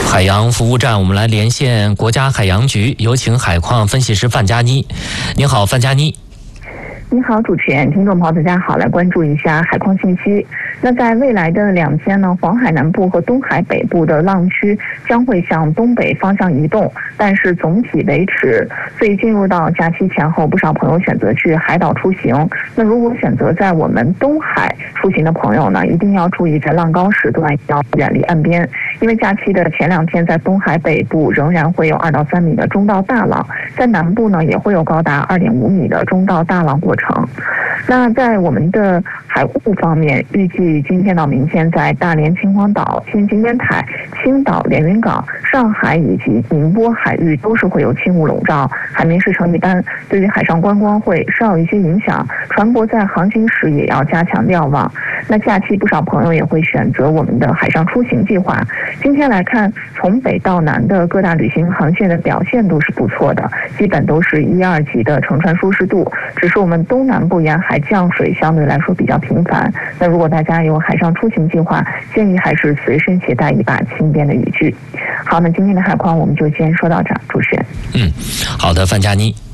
海洋服务站，我们来连线国家海洋局，有请海况分析师范佳妮。您好，范佳妮。 你好，主持人，听众朋友大家好，来关注一下海况信息。那在未来的2天呢，黄海南部和东海北部的浪区将会向东北方向移动，但是总体维持。所以进入到假期前后，不少朋友选择去海岛出行。那如果选择在我们东海出行的朋友呢，一定要注意在浪高时段要远离岸边，因为假期的前2天在东海北部仍然会有2到3米的中到大浪，在南部呢也会有高达2.5米的中到大浪过程。那在我们的海务方面，预计今天到明天在大连、秦皇岛、天津烟台、青岛、连云港、上海以及宁波海域都是会有轻雾笼罩，海面湿成一般，对于海上观光会稍有一些影响。船舶在航行时也要加强瞭望。那假期不少朋友也会选择我们的海上出行计划。今天来看，从北到南的各大旅行航线的表现都是不错的，基本都是1、2级的乘船舒适度，只是我们东南部沿海降水相对来说比较频繁。那如果大家有海上出行计划，建议还是随身携带一把轻便的雨具。好，那今天的海况我们就先说到这儿，主持人。 好的，范佳妮。